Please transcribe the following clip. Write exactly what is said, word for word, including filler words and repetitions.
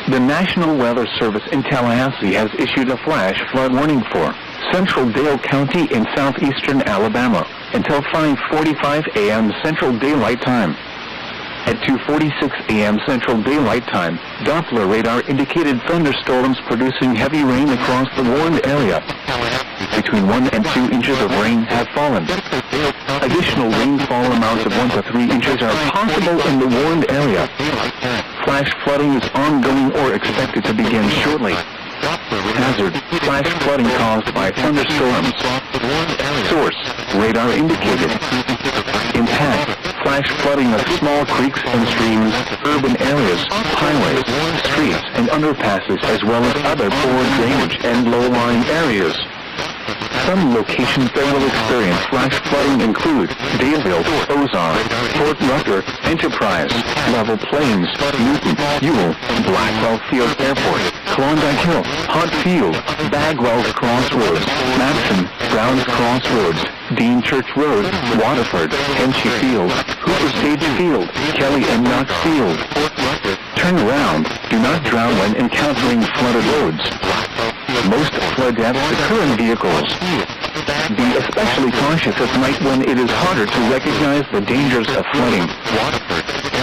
The National Weather Service in Tallahassee has issued a flash flood warning for Central Dale County in southeastern Alabama until five forty-five a m Central Daylight Time. At two forty-six a m Central Daylight Time, Doppler radar indicated thunderstorms producing heavy rain across the warned area. Between one and two inches of rain have fallen. Additional rainfall amounts of one to three inches are possible in the warned area. Flash flooding is ongoing or expected to begin shortly. Hazard: flash flooding caused by thunderstorms. Source: radar indicated. Impact: flash flooding of small creeks and streams, urban areas, highways, streets, and underpasses, as well as other poor drainage and low-lying areas. Some locations that will experience flash flooding include Daleville, Ozark, Fort Rucker, Enterprise, Level Plains, Newton, Ewell, Blackwell Field Airport, Klondike Hill, Hot Field, Bagwell's Crossroads, Madison, Browns Crossroads, Dean Church Road, Waterford, Henchy Field, Hooper Stage Field, Kelly and Knox Field. Turn around. Do not drown when encountering flooded roads. Most flood deaths occur in vehicles. Be especially cautious at night when it is harder to recognize the dangers of flooding.